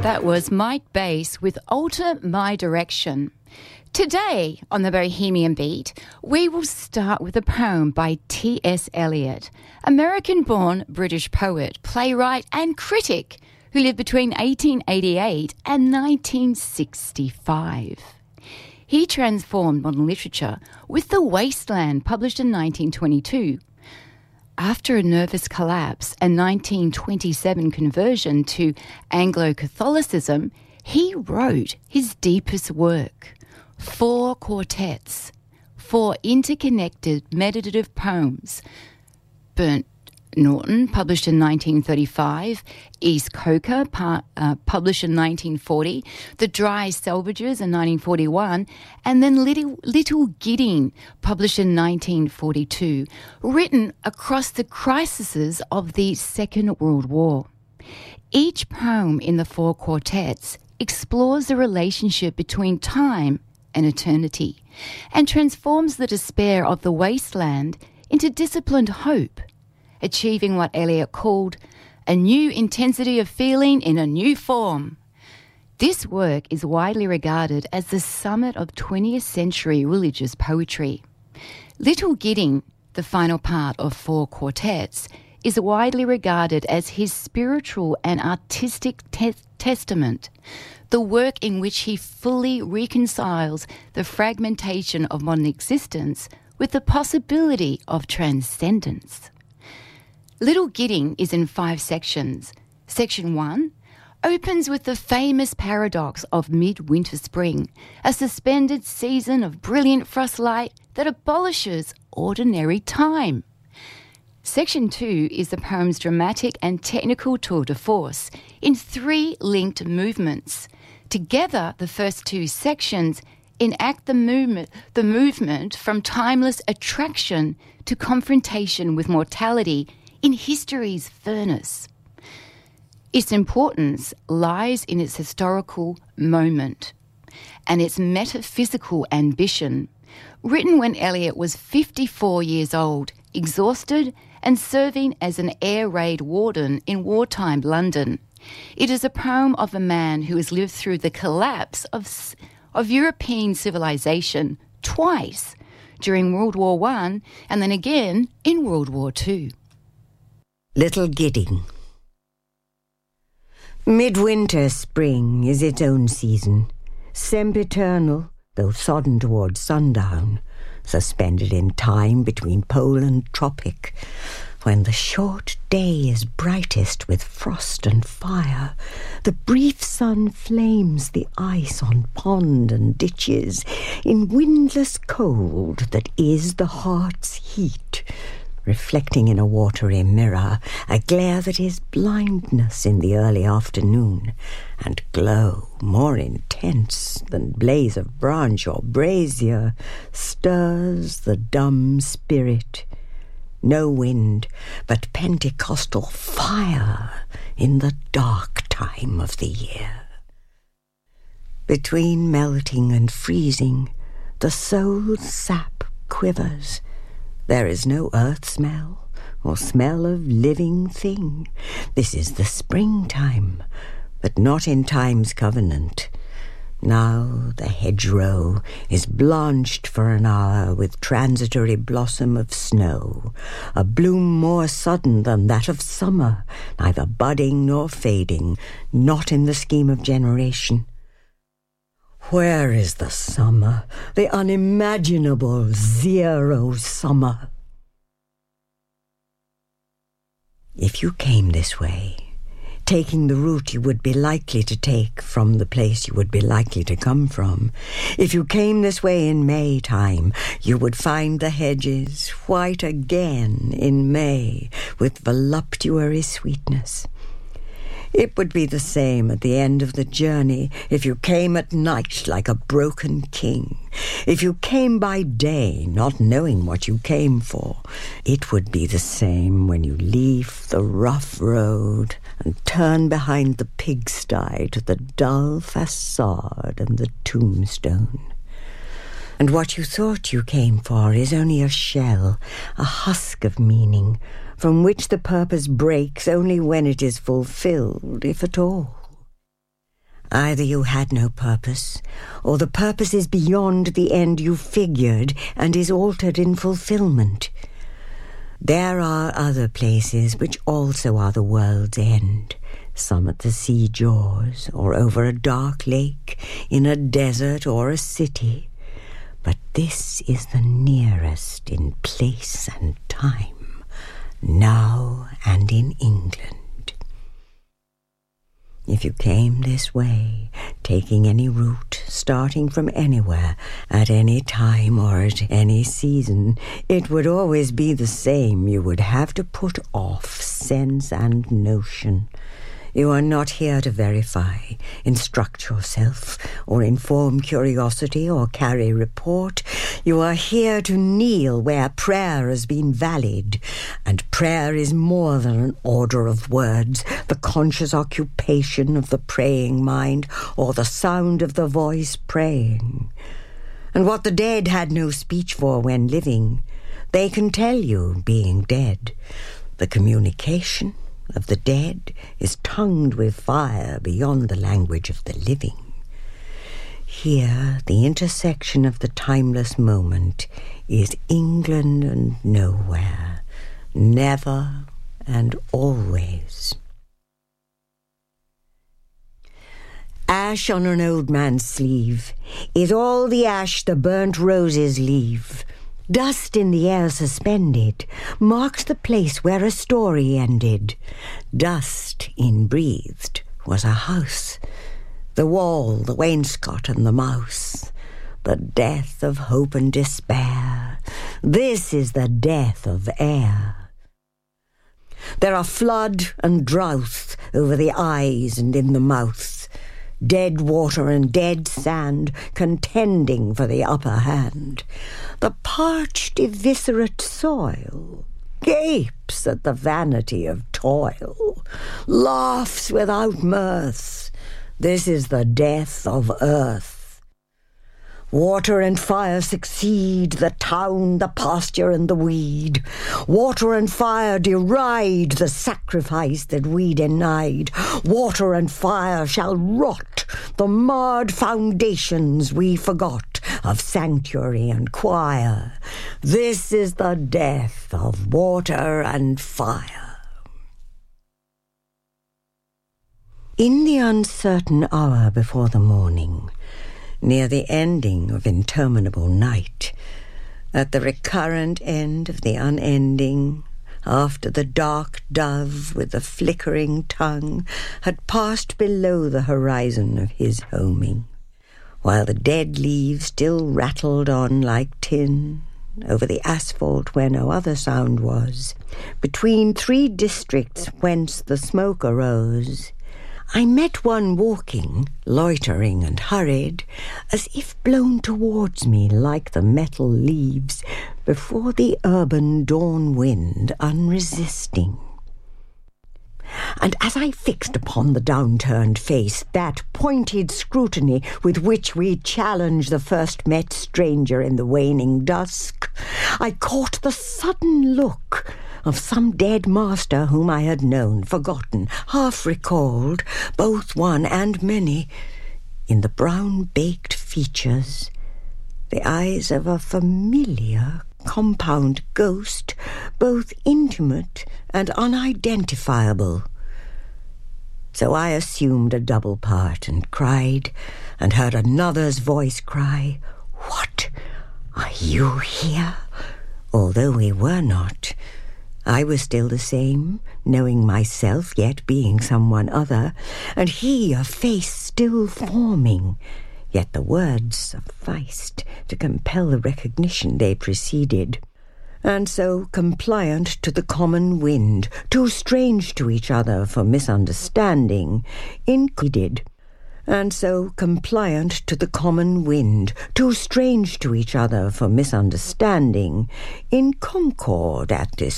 That was Mike Bass with Alter My Direction. Today on the Bohemian Beat, we will start with a poem by T.S. Eliot, American-born British poet, playwright and critic who lived between 1888 and 1965. He transformed modern literature with The Wasteland, published in 1922. After a nervous collapse and 1927 conversion to Anglo-Catholicism, he wrote his deepest work, 4 quartets, 4 interconnected meditative poems. Burnt Norton, published in 1935, East Coker, published in 1940, The Dry Selvages in 1941, and then Little Gidding, published in 1942, written across the crises of the Second World War. Each poem in the 4 quartets explores the relationship between time and eternity and transforms the despair of the wasteland into disciplined hope, achieving what Eliot called a new intensity of feeling in a new form. This work is widely regarded as the summit of 20th century religious poetry. Little Gidding, the final part of 4 quartets, is widely regarded as his spiritual and artistic testament, the work in which he fully reconciles the fragmentation of modern existence with the possibility of transcendence. Little Gidding is in 5 sections. Section 1 opens with the famous paradox of midwinter spring, a suspended season of brilliant frost light that abolishes ordinary time. Section 2 is the poem's dramatic and technical tour de force in 3 linked movements. Together, the first 2 sections enact the movement from timeless attraction to confrontation with mortality in history's furnace. Its importance lies in its historical moment and its metaphysical ambition. Written when Eliot was 54 years old, exhausted and serving as an air raid warden in wartime London, it is a poem of a man who has lived through the collapse of European civilization twice, during World War I and then again in World War II. Little Gidding. Midwinter spring is its own season, sempiternal, though sodden towards sundown, suspended in time between pole and tropic, when the short day is brightest with frost and fire, the brief sun flames the ice on pond and ditches in windless cold that is the heart's heat, reflecting in a watery mirror a glare that is blindness in the early afternoon, and glow more intense than blaze of branch or brazier stirs the dumb spirit. No wind, but Pentecostal fire in the dark time of the year. Between melting and freezing, the soul's sap quivers. There is no earth smell or smell of living thing. This is the springtime, but not in time's covenant. Now the hedgerow is blanched for an hour with transitory blossom of snow, a bloom more sudden than that of summer, neither budding nor fading, not in the scheme of generation. Where is the summer, the unimaginable zero summer? If you came this way, taking the route you would be likely to take from the place you would be likely to come from, if you came this way in May time, you would find the hedges white again in May with voluptuary sweetness. It would be the same at the end of the journey if you came at night like a broken king. If you came by day not knowing what you came for, it would be the same when you leave the rough road and turn behind the pigsty to the dull facade and the tombstone. And what you thought you came for is only a shell, a husk of meaning, from which the purpose breaks only when it is fulfilled, if at all. Either you had no purpose, or the purpose is beyond the end you figured and is altered in fulfillment. There are other places which also are the world's end, some at the sea jaws, or over a dark lake, in a desert or a city. But this is the nearest in place and time, now and in England. If you came this way, taking any route, starting from anywhere, at any time or at any season, it would always be the same. You would have to put off sense and notion. You are not here to verify, instruct yourself, or inform curiosity or carry report. You are here to kneel where prayer has been valid, and prayer is more than an order of words, the conscious occupation of the praying mind, or the sound of the voice praying. And what the dead had no speech for when living, they can tell you being dead. The communication of the dead is tongued with fire beyond the language of the living. Here, the intersection of the timeless moment is England and nowhere, never and always. Ash on an old man's sleeve is all the ash the burnt roses leave. Dust in the air suspended marks the place where a story ended. Dust inbreathed was a house, the wall, the wainscot, and the mouse. The death of hope and despair. This is the death of air. There are flood and drouth over the eyes and in the mouth. Dead water and dead sand contending for the upper hand. The parched, eviscerate soil gapes at the vanity of toil, laughs without mirth. This is the death of earth. Water and fire succeed, the town, the pasture, and the weed. Water and fire deride the sacrifice that we denied. Water and fire shall rot the marred foundations we forgot of sanctuary and choir. This is the death of water and fire. In the uncertain hour before the morning, near the ending of interminable night, at the recurrent end of the unending, after the dark dove with the flickering tongue had passed below the horizon of his homing, while the dead leaves still rattled on like tin over the asphalt where no other sound was, between three districts whence the smoke arose, I met one walking, loitering and hurried, as if blown towards me like the metal leaves before the urban dawn wind unresisting. And as I fixed upon the downturned face that pointed scrutiny with which we challenge the first met stranger in the waning dusk, I caught the sudden look of some dead master whom I had known, forgotten, half recalled, both one and many, in the brown-baked features, the eyes of a familiar compound ghost, both intimate and unidentifiable. So I assumed a double part and cried, and heard another's voice cry, "What? Are you here?" Although we were not, I was still the same, knowing myself, yet being someone other, and he a face still forming. Yet the words sufficed to compel the recognition they preceded. And so, compliant to the common wind, too strange to each other for misunderstanding, included. And so, compliant to the common wind, too strange to each other for misunderstanding, in concord at this